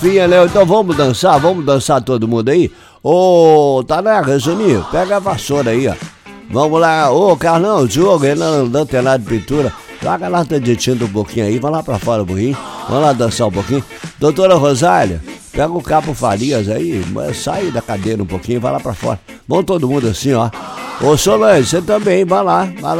Né? Então vamos dançar todo mundo aí? Ô, Taneca, Juninho, pega a vassoura aí, ó. Vamos lá, ô Carlão, Diogo, aí na lanterna de pintura, joga a lata de tinta um pouquinho aí, vai lá pra fora um pouquinho, vamos lá dançar um pouquinho. Doutora Rosália, pega o Capo Farias aí, sai da cadeira um pouquinho, vai lá pra fora. Vamos todo mundo assim, ó. Ô Solange, você também, vai lá.